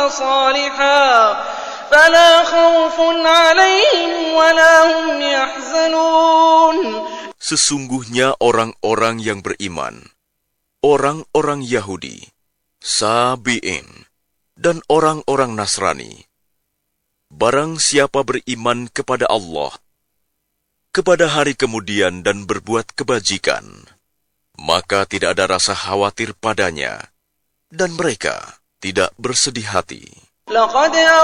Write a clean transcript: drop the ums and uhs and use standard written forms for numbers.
صالحا فلا خوف عليهم ولا هم يحزنون. Sesungguhnya orang-orang yang beriman, orang-orang Yahudi, Sabi'in, dan orang-orang Nasrani, barang siapa beriman kepada Allah, kepada hari kemudian dan berbuat kebajikan, maka tidak ada rasa khawatir padanya, dan mereka tidak bersedih hati. لقد